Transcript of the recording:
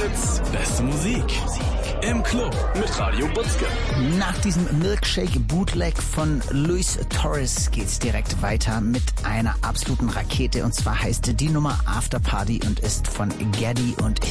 Hits, beste Musik. Im Club mit Radio Butzke. Nach diesem Milkshake-Bootleg von Luis Torres geht's direkt weiter mit einer absoluten Rakete. Und zwar heißt die Nummer After Party und ist von Geddy und